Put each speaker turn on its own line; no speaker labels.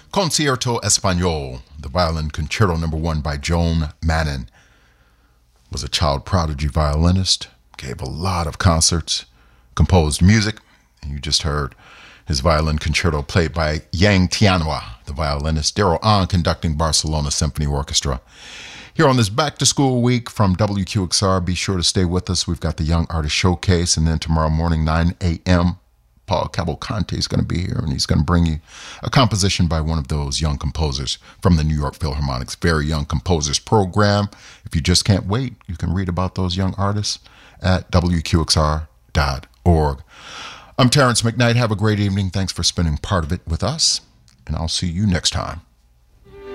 Concierto Español, the violin concerto number 1 by Joan Manin. Was a child prodigy violinist, gave a lot of concerts, composed music, and you just heard his violin concerto played by Yang Tianhua, the violinist, Daryl Ahn conducting Barcelona Symphony Orchestra. Here on this Back to School week from WQXR, be sure to stay with us. We've got the Young Artist Showcase, and then tomorrow morning, 9 a.m., Paul Cavalcante is going to be here, and he's going to bring you a composition by one of those young composers from the New York Philharmonic's Very Young Composers program. If you just can't wait, you can read about those young artists at WQXR.org. I'm Terrence McKnight. Have a great evening. Thanks for spending part of it with us, and I'll see you next time.